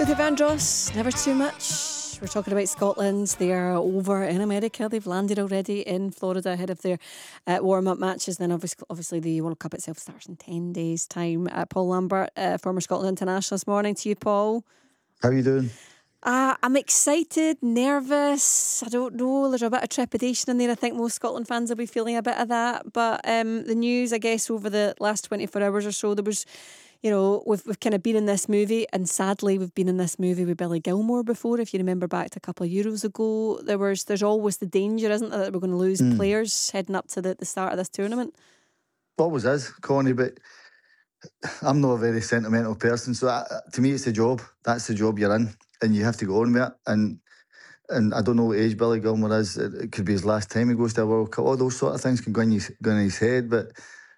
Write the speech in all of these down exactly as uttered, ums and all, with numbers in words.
Luther Vandross, never too much. We're talking about Scotland. They are over in America. They've landed already in Florida ahead of their uh, warm-up matches. Then obviously, obviously the World Cup itself starts in ten days' time. Uh, Paul Lambert, uh, former Scotland international this morning. To you, Paul. How are you doing? Uh, I'm excited, nervous. I don't know. There's a bit of trepidation in there. I think most Scotland fans will be feeling a bit of that. But um, the news, I guess, over the last twenty-four hours or so, there was... You know, we've we've kind of been in this movie, and sadly, we've been in this movie with Billy Gilmour before. If you remember back to a couple of Euros ago, there was there's always the danger, isn't there, that we're going to lose mm. players heading up to the, the start of this tournament. Always is, Connie, but I'm not a very sentimental person, so I, to me, it's a job. That's the job you're in, and you have to go on with it. And and I don't know what age Billy Gilmour is. It, it could be his last time he goes to a World Cup. All those sort of things can go in his, go in his head, but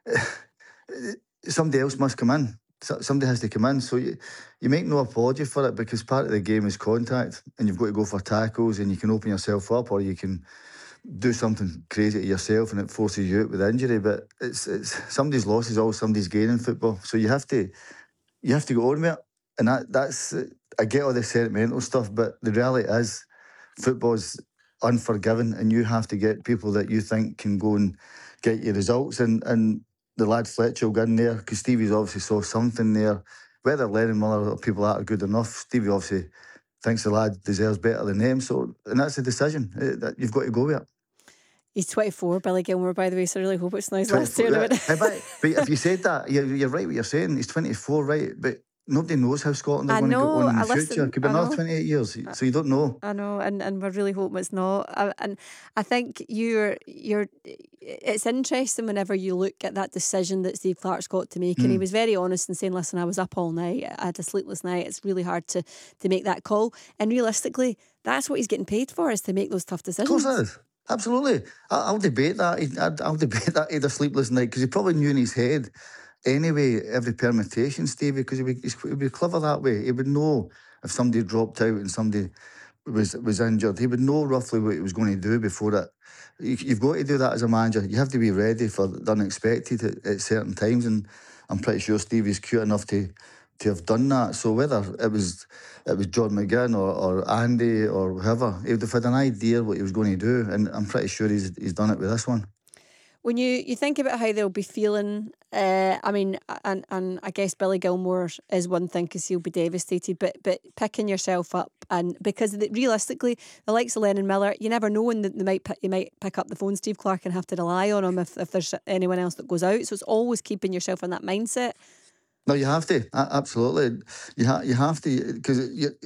somebody else must come in. Somebody has to come in, so you, you make no apology for it, because part of the game is contact, and you've got to go for tackles, and you can open yourself up, or you can do something crazy to yourself and it forces you out with injury. But it's it's somebody's loss is always somebody's gain in football, so you have to you have to go on with it. And that that's I get all the sentimental stuff, but the reality is football's unforgiving, and you have to get people that you think can go and get you results. And and the lad Fletcher will get in there, because Stevie's obviously saw something there. Whether Lennon Miller or people that are good enough, Stevie obviously thinks the lad deserves better than them. So, and that's a decision that you've got to go with. He's twenty-four, Billy Gilmour, by the way, so I really hope it's not his last tournament. Yeah, but, but if you said that, you're, you're right what you're saying. He's twenty-four, right? But nobody knows how Scotland are going to go on in the I future. Listen, it could be another twenty-eight years, so you don't know. I know, and, and we're really hoping it's not. I, and I think you're you're. It's interesting whenever you look at that decision that Steve Clarke's got to make, mm. and he was very honest in saying, "Listen, I was up all night. I had a sleepless night. It's really hard to to make that call." And realistically, that's what he's getting paid for, is to make those tough decisions. Of course it is. Absolutely. I'll, I'll debate that. I'll debate that he had a sleepless night, because he probably knew in his head anyway every permutation, Stevie, because he would, he'd be clever that way. He would know if somebody dropped out and somebody was was injured. He would know roughly what he was going to do before it. You, you've got to do that as a manager. You have to be ready for the unexpected at, at certain times, and I'm pretty sure Stevie's cute enough to to have done that. So whether it was it was John McGinn or, or Andy or whoever, he would have had an idea what he was going to do, and I'm pretty sure he's he's done it with this one. When you, you think about how they'll be feeling, uh, I mean, and and I guess Billy Gilmour is one thing, because he'll be devastated, but but picking yourself up, and because the, realistically, the likes of Lennon Miller, you never know when they might pick, you might pick up the phone, Steve Clarke, and have to rely on him if, if there's anyone else that goes out. So it's always keeping yourself in that mindset. No, you have to. Absolutely, you have you have to, because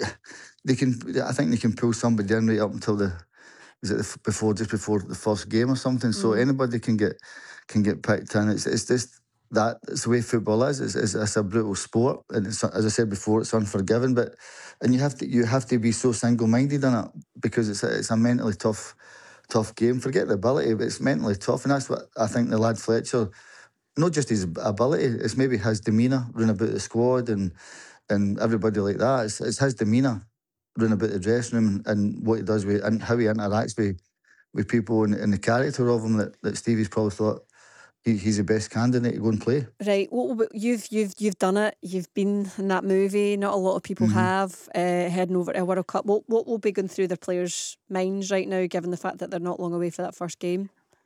they can. I think they can pull somebody in right up until the. Is it before just before the first game or something? Mm. So anybody can get can get picked in. It's it's just that it's the way football is. It's, it's, it's a brutal sport, and it's, as I said before, it's unforgiving. But and you have to you have to be so single minded in it, because it's a, it's a mentally tough tough game. Forget the ability, but it's mentally tough, and that's what I think the lad Fletcher. Not just his ability, it's maybe his demeanour running about the squad and and everybody like that. It's, it's his demeanour running about the dressing room, and, and what he does with, and how he interacts with, with people, and, and the character of him that, that Stevie's probably thought he, he's the best candidate to go and play. Right. What you've you've you've done it. You've been in that movie. Not a lot of people mm-hmm. have uh, heading over to a World Cup. What what will be going through their players' minds right now, given the fact that they're not long away for that first game?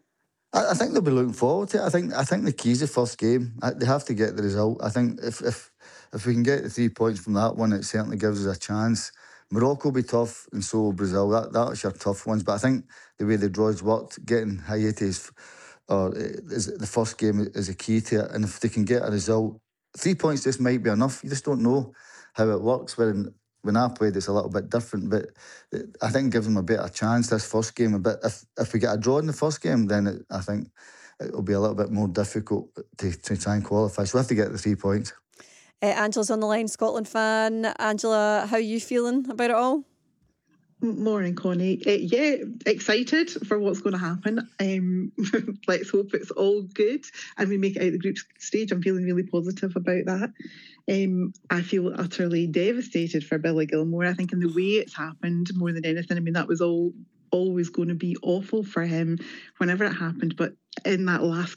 I think they'll be looking forward to it. I think I think the key is the first game. They have to get the result. I think if if if we can get the three points from that one, it certainly gives us a chance. Morocco will be tough, and so will Brazil. That that's your tough ones. But I think the way the draws worked, getting Haiti is, or is the first game is a key to it. And if they can get a result, three points just might be enough. You just don't know how it works. When when I played, it's a little bit different. But I think it gives them a better chance this first game. But if if we get a draw in the first game, then it, I think it'll be a little bit more difficult to, to try and qualify. So we have to get the three points. Uh, Angela's on the line, Scotland fan. Angela, how are you feeling about it all? Morning, Connie. Uh, yeah, excited for what's going to happen. Um, let's hope it's all good and we make it out the group stage. I'm feeling really positive about that. Um, I feel utterly devastated for Billy Gilmour. I think in the way it's happened more than anything. I mean, that was all always going to be awful for him whenever it happened. But in that last